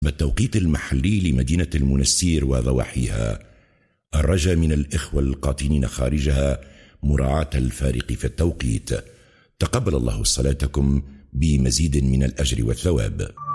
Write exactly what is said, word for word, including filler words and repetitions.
بالتوقيت المحلي لمدينة المنستير وضواحيها. الرجاء من الإخوة القاطنين خارجها مراعاة الفارق في التوقيت. تقبل الله صلاتكم بمزيد من الأجر والثواب.